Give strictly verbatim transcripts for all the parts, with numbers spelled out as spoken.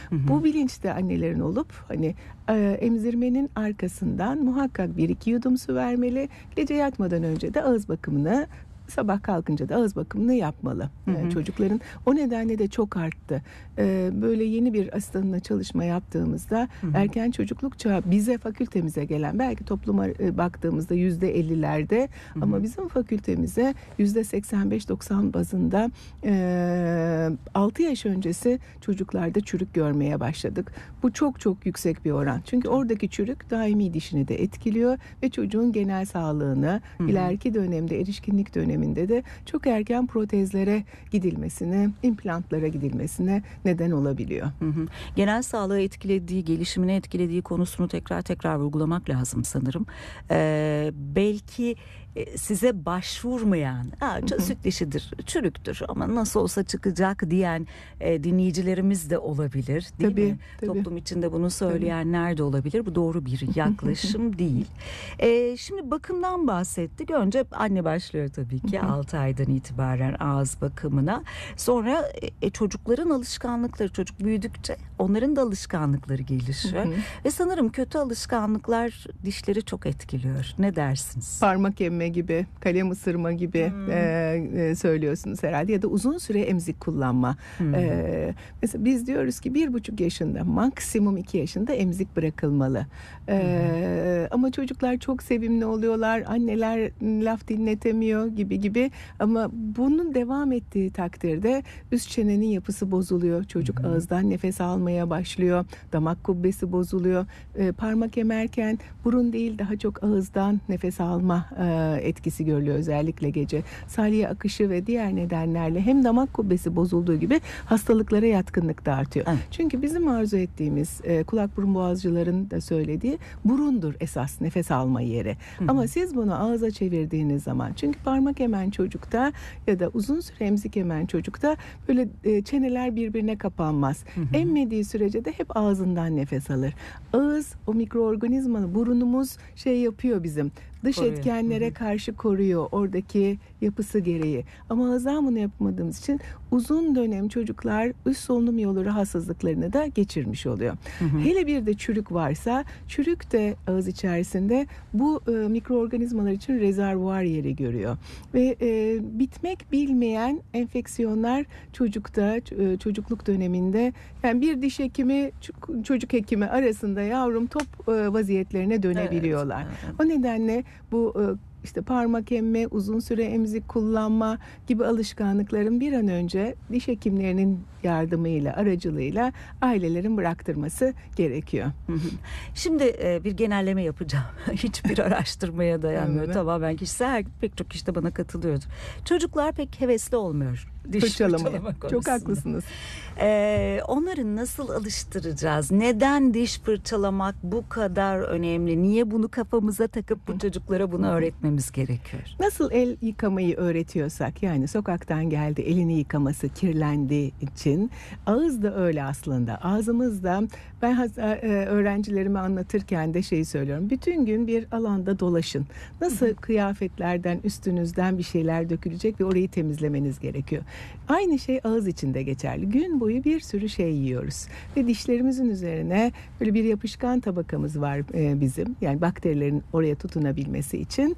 Hı hı. Bu bilinçte annelerin olup hani e, emzirmenin arkasından muhakkak bir iki yudum su vermeli. Gece yatmadan önce de ağız bakımını, sabah kalkınca da ağız bakımını yapmalı. Hı hı. Ee, çocukların o nedenle de çok arttı. Ee, böyle yeni bir asistanla çalışma yaptığımızda Hı hı. erken çocukluk çağı bize fakültemize gelen, belki topluma e, baktığımızda yüzde ellilerde Hı hı. ama bizim fakültemize yüzde seksen beş doksan bazında e, altı yaş öncesi çocuklarda çürük görmeye başladık. Bu çok çok yüksek bir oran. Çünkü oradaki çürük daimi dişini de etkiliyor ve çocuğun genel sağlığını, Hı hı. ileriki dönemde, erişkinlik döneminde de çok erken protezlere gidilmesine, implantlara gidilmesine neden olabiliyor. Hı hı. Genel sağlığı etkilediği, gelişimini etkilediği konusunu tekrar tekrar vurgulamak lazım sanırım. Ee, belki size başvurmayan, süt dişidir, çürüktür ama nasıl olsa çıkacak diyen e, dinleyicilerimiz de olabilir, değil tabii, mi? Tabii. Toplum içinde bunu söyleyenler tabii. de olabilir. Bu doğru bir yaklaşım değil. E, şimdi bakımdan bahsettik. Önce anne başlıyor tabii ki altı aydan itibaren ağız bakımına. Sonra e, çocukların alışkanlıkları, çocuk büyüdükçe onların da alışkanlıkları gelişiyor. Ve sanırım kötü alışkanlıklar dişleri çok etkiliyor. Ne dersiniz? Parmak emme gibi, kalem ısırma gibi hmm. e, e, söylüyorsunuz herhalde, ya da uzun süre emzik kullanma. Hmm. E, mesela biz diyoruz ki bir buçuk yaşında, maksimum iki yaşında emzik bırakılmalı. E, hmm. Ama çocuklar çok sevimli oluyorlar, anneler laf dinletemiyor gibi gibi. Ama bunun devam ettiği takdirde üst çenenin yapısı bozuluyor. Çocuk hmm. ağızdan nefes almaya başlıyor, damak kubbesi bozuluyor. E, parmak emerken burun değil, daha çok ağızdan nefes alma e, etkisi görülüyor özellikle gece. Salya akışı ve diğer nedenlerle hem damak kubbesi bozulduğu gibi hastalıklara yatkınlık da artıyor. Evet. Çünkü bizim arzu ettiğimiz e, kulak burun boğazcıların da söylediği burundur esas nefes alma yeri. Hı-hı. Ama siz bunu ağza çevirdiğiniz zaman, çünkü parmak emen çocukta ya da uzun süre emzik emen çocukta böyle e, çeneler birbirine kapanmaz. Hı-hı. Emmediği sürece de hep ağzından nefes alır. Ağız o mikroorganizmanı, burnumuz şey yapıyor bizim. Dış koruyor. Etkenlere Hı-hı. karşı koruyor oradaki yapısı gereği. Ama ağızdan bunu yapmadığımız için uzun dönem çocuklar üst solunum yolu rahatsızlıklarını da geçirmiş oluyor. Hı-hı. Hele bir de çürük varsa, çürük de ağız içerisinde bu e, mikroorganizmalar için rezervuar yeri görüyor. Ve e, bitmek bilmeyen enfeksiyonlar çocukta, e, çocukluk döneminde, yani bir diş hekimi, çocuk hekimi arasında yavrum top e, vaziyetlerine dönebiliyorlar. Evet, evet. O nedenle bu işte parmak emme, uzun süre emzik kullanma gibi alışkanlıkların bir an önce diş hekimlerinin yardımıyla, aracılığıyla ailelerin bıraktırması gerekiyor. Şimdi bir genelleme yapacağım. Hiçbir araştırmaya dayanmıyor. Tamamen kişisel, pek çok kişi de bana katılıyordu. Çocuklar pek hevesli olmuyor diş fırçalama. Çok haklısınız. Ee, onları nasıl alıştıracağız? Neden diş fırçalamak bu kadar önemli? Niye bunu kafamıza takıp bu çocuklara bunu öğretmemiz gerekiyor? Nasıl el yıkamayı öğretiyorsak, yani sokaktan geldi elini yıkaması kirlendiği için, ağız da öyle aslında. Ağzımızda, ben öğrencilerime anlatırken de şeyi söylüyorum. Bütün gün bir alanda dolaşın. Nasıl kıyafetlerden, üstünüzden bir şeyler dökülecek ve orayı temizlemeniz gerekiyor. Aynı şey ağız için de geçerli. Gün boyu bir sürü şey yiyoruz ve dişlerimizin üzerine böyle bir yapışkan tabakamız var e, bizim. Yani bakterilerin oraya tutunabilmesi için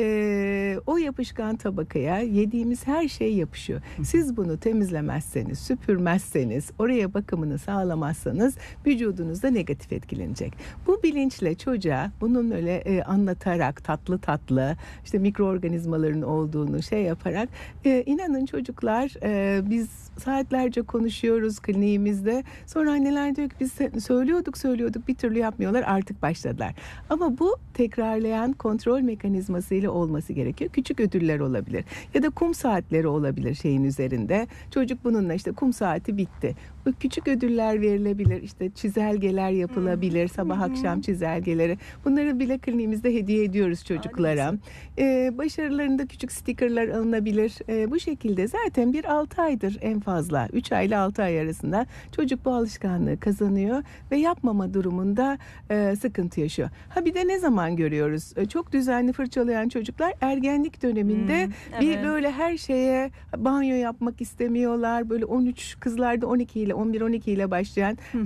e, o yapışkan tabakaya yediğimiz her şey yapışıyor. Siz bunu temizlemezseniz, süpürmezseniz, oraya bakımını sağlamazsanız vücudunuzda negatif etkilenecek. Bu bilinçle çocuğa bunun öyle e, anlatarak, tatlı tatlı işte mikroorganizmaların olduğunu şey yaparak e, inanın çocuklar, e, biz saatlerce konuşuyoruz kliniğimizde. Sonra anneler diyor ki biz söylüyorduk söylüyorduk bir türlü yapmıyorlar, artık başladılar. Ama bu tekrarlayan kontrol mekanizmasıyla olması gerekiyor. Küçük ödüller olabilir ya da kum saatleri olabilir şeyin üzerinde. Çocuk bununla işte kum saati bitti. Bu küçük ödüller verilebilir. İşte çizelgeler yapılabilir. Sabah akşam çizelgeleri. Bunları bile kliniğimizde hediye ediyoruz çocuklara. Ee, başarılarında küçük stikerler alınabilir. Ee, bu şekilde zaten bir altı aydır en fazla. üç ay ile altı ay arasında çocuk bu alışkanlığı kazanıyor ve yapmama durumunda e, sıkıntı yaşıyor. Ha bir de ne zaman görüyoruz? E, çok düzenli fırçalayan çocuklar ergenlik döneminde hmm, evet. bir böyle her şeye banyo yapmak istemiyorlar. Böyle on üç, kızlarda on iki ile on bir on iki ile başlayan